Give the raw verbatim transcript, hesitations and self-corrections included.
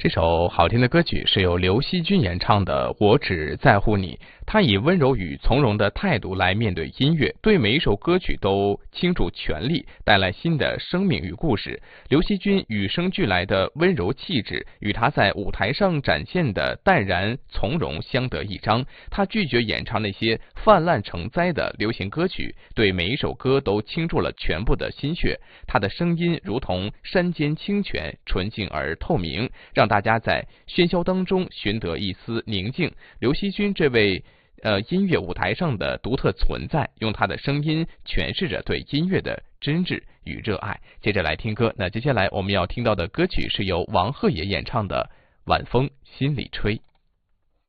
这首好听的歌曲是由刘惜君演唱的《我只在乎你》，他以温柔与从容的态度来面对音乐，对每一首歌曲都倾注全力，带来新的生命与故事。刘惜君与生俱来的温柔气质，与他在舞台上展现的淡然从容相得益彰。他拒绝演唱那些泛滥成灾的流行歌曲，对每一首歌都倾注了全部的心血。他的声音如同山间清泉，纯净而透明，让大家在喧嚣当中寻得一丝宁静。刘惜君这位呃音乐舞台上的独特存在，用他的声音诠释着对音乐的真挚与热爱。接着来听歌，那接下来我们要听到的歌曲是由王鹤野演唱的《晚风心里吹》。